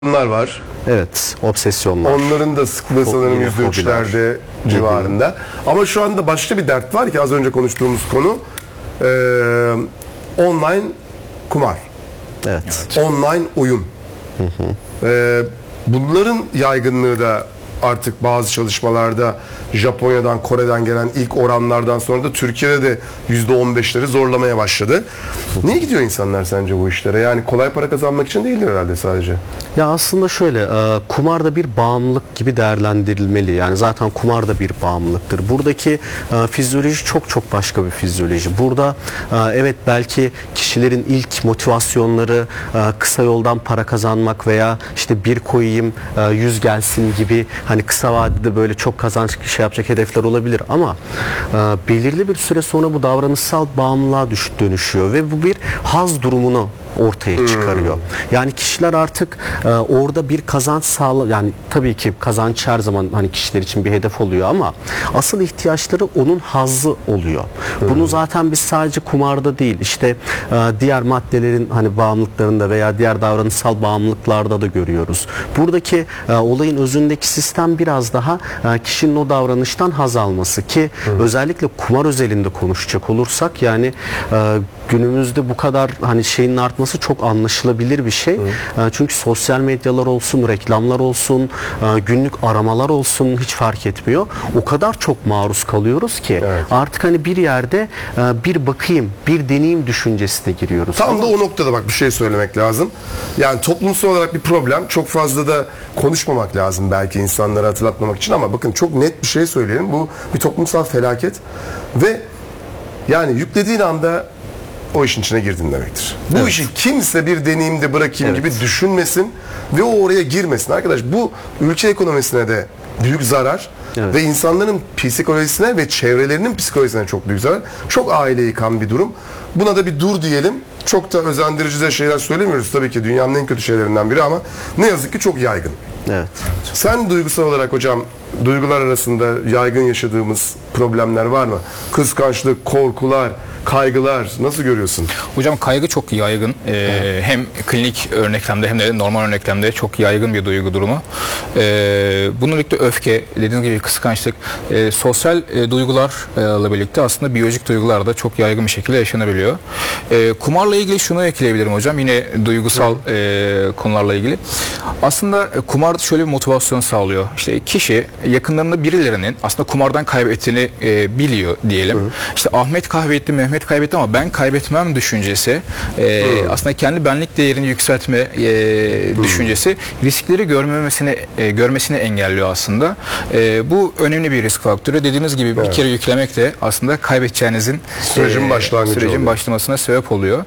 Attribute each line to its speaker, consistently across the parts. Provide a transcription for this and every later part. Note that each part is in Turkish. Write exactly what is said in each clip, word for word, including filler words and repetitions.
Speaker 1: Bunlar var.
Speaker 2: Evet, obsesyonlar.
Speaker 1: Onların da sıklığı sanırım yüzde üçlerde civarında. Ama şu anda başka bir dert var ki az önce konuştuğumuz konu e, online kumar.
Speaker 2: Evet.
Speaker 1: Online oyun. Hı hı. E, bunların yaygınlığı da artık bazı çalışmalarda Japonya'dan, Kore'den gelen ilk oranlardan sonra da Türkiye'de de yüzde on beşleri zorlamaya başladı. Niye gidiyor insanlar sence bu işlere? Yani kolay para kazanmak için değildir herhalde sadece.
Speaker 2: Ya aslında şöyle, kumar da bir bağımlılık gibi değerlendirilmeli. Yani zaten kumar da bir bağımlılıktır. Buradaki fizyoloji çok çok başka bir fizyoloji. Burada evet belki kişilerin ilk motivasyonları kısa yoldan para kazanmak veya işte bir koyayım yüz gelsin gibi hani kısa vadede böyle çok kazanç şey yapacak hedefler olabilir ama belirli bir süre sonra bu davranışsal bağımlılığa düş, dönüşüyor ve bu bir haz durumunu ortaya çıkarıyor. Yani kişiler artık e, orada bir kazanç sağla yani tabii ki kazanç her zaman hani kişiler için bir hedef oluyor ama asıl ihtiyaçları onun hazzı oluyor. Bunu zaten biz sadece kumarda değil işte e, diğer maddelerin hani bağımlılıklarında veya diğer davranışsal bağımlılıklarda da görüyoruz. Buradaki e, olayın özündeki sistem biraz daha e, kişinin o davranıştan haz alması ki Hı. özellikle kumar özelinde konuşacak olursak yani e, günümüzde bu kadar hani şeyin artması çok anlaşılabilir bir şey. Hı. Çünkü sosyal medyalar olsun, reklamlar olsun, günlük aramalar olsun hiç fark etmiyor. O kadar çok maruz kalıyoruz ki evet. artık hani bir yerde bir bakayım, bir deneyim düşüncesine giriyoruz.
Speaker 1: Tam
Speaker 2: Ama...
Speaker 1: da o noktada bak bir şey söylemek lazım. Yani toplumsal olarak bir problem. Çok fazla da konuşmamak lazım belki insanlara hatırlatmamak için ama bakın çok net bir şey söyleyelim. Bu bir toplumsal felaket ve yani yüklediğin anda o işin içine girdin demektir. Bu evet. işi kimse bir deneyimde bırakayım evet. gibi düşünmesin ve o oraya girmesin. Arkadaş bu ülke ekonomisine de büyük zarar evet. ve insanların psikolojisine ve çevrelerinin psikolojisine çok büyük zarar. Çok aile yıkan bir durum. Buna da bir dur diyelim. Çok da özendirici de şeyler söylemiyoruz tabii ki dünyanın en kötü şeylerinden biri ama ne yazık ki çok yaygın.
Speaker 2: Evet.
Speaker 1: Sen duygusal olarak hocam duygular arasında yaygın yaşadığımız problemler var mı? Kıskançlık, korkular, kaygılar nasıl görüyorsun?
Speaker 3: Hocam kaygı çok yaygın. Ee, hem klinik örneklemde hem de normal örneklemde çok yaygın bir duygu durumu. Ee, bununla birlikte öfke, dediğiniz gibi kıskançlık, e, sosyal e, duygularla birlikte aslında biyolojik duygular da çok yaygın bir şekilde yaşanabiliyor. E, kumarla ilgili şunu ekleyebilirim hocam. Yine duygusal e, konularla ilgili. Aslında kumar şöyle bir motivasyon sağlıyor. İşte kişi yakınlarında birilerinin aslında kumardan kaybettiğini e, biliyor diyelim. Hı. İşte Ahmet kaybetti, Mehmet kaybetti ama ben kaybetmem düşüncesi e, aslında kendi benlik değerini yükseltme e, düşüncesi riskleri görmemesini e, görmesini engelliyor aslında. E, bu önemli bir risk faktörü. Dediğiniz gibi evet. bir kere yüklemek de aslında kaybedeceğinizin
Speaker 1: sürecin,
Speaker 3: e, sürecin
Speaker 1: oluyor.
Speaker 3: başlamasına sebep oluyor.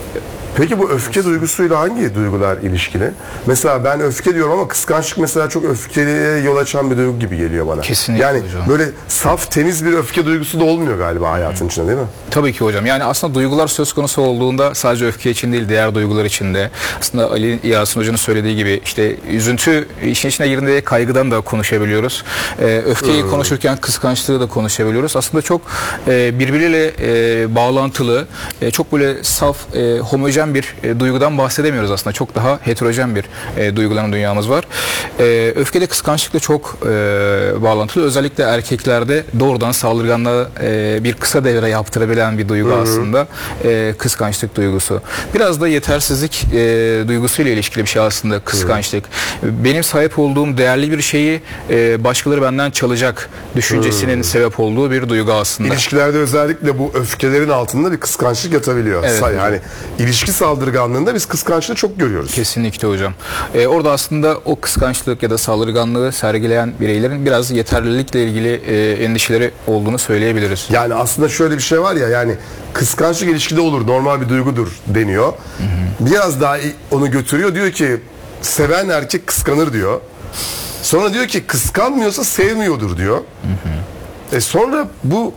Speaker 1: Peki bu öfke duygusuyla hangi duygular ilişkili? Mesela ben öfke diyorum ama kıskançlık mesela çok öfkeliye yol açan bir duygu gibi geliyor bana.
Speaker 3: Kesinlikle
Speaker 1: yani
Speaker 3: hocam.
Speaker 1: Böyle saf temiz bir öfke duygusu da olmuyor galiba hayatın içinde değil mi?
Speaker 3: Tabii ki hocam. Yani aslında duygular söz konusu olduğunda sadece öfke için değil diğer duygular için de aslında Ali Yasin Hoca'nın söylediği gibi işte üzüntü işin içine girdiğinde kaygıdan da konuşabiliyoruz. Ee, öfkeyi hmm. konuşurken kıskançlığı da konuşabiliyoruz. Aslında çok e, birbiriyle e, bağlantılı, e, çok böyle saf, e, homojen bir e, duygudan bahsedemiyoruz aslında. Çok daha heterojen bir e, duyguların dünyamız var. E, öfke de kıskançlıkla çok e, bağlantılı. Özellikle erkeklerde doğrudan saldırganlığa e, bir kısa devre yaptırabilen bir duygu Hı-hı. aslında. E, kıskançlık duygusu. Biraz da yetersizlik e, duygusuyla ilişkili bir şey aslında kıskançlık. Hı-hı. Benim sahip olduğum değerli bir şeyi e, başkaları benden çalacak düşüncesinin Hı-hı. sebep olduğu bir duygu aslında.
Speaker 1: İlişkilerde özellikle bu öfkelerin altında bir kıskançlık yatabiliyor. Evet. Yani ilişki saldırganlığında biz kıskançlığı çok görüyoruz.
Speaker 3: Kesinlikle hocam. Ee, orada aslında o kıskançlık ya da saldırganlığı sergileyen bireylerin biraz yeterlilikle ilgili e, endişeleri olduğunu söyleyebiliriz.
Speaker 1: Yani aslında şöyle bir şey var ya yani kıskançlık ilişkide olur, normal bir duygudur deniyor. Hı hı. Biraz daha onu götürüyor, diyor ki seven erkek kıskanır diyor. Sonra diyor ki kıskanmıyorsa sevmiyordur diyor. Hı hı. E sonra bu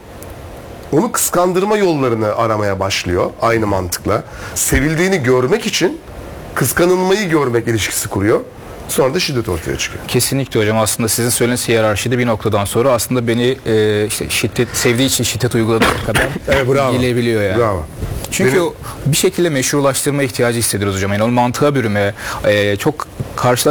Speaker 1: onu kıskandırma yollarını aramaya başlıyor aynı mantıkla. Sevildiğini görmek için kıskanılmayı görmek ilişkisi kuruyor. Sonra da şiddet ortaya çıkıyor.
Speaker 3: Kesinlikle hocam. Aslında sizin söylediğiniz hiyerarşide bir noktadan sonra aslında beni e, işte şiddet sevdiği için şiddet uyguladığı kadar
Speaker 1: evet, bravo.
Speaker 3: gelebiliyor yani.
Speaker 1: Bravo.
Speaker 3: Çünkü
Speaker 1: Benim-
Speaker 3: o bir şekilde meşrulaştırma ihtiyacı hissediyoruz hocam. Yani o mantığa bürüme, e, çok karşılaştığımız